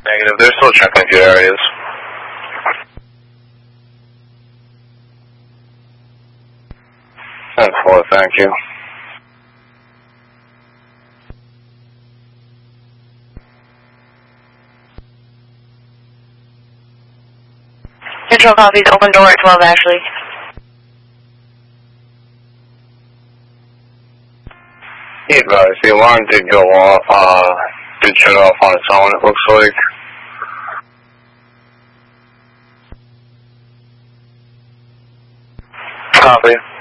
Negative, they're still checking a few areas. That's 4, thank you. Control copies, open door at 12 Ashley. Yeah, guys, the alarm did go off, did shut off on its own, it looks like. Copy.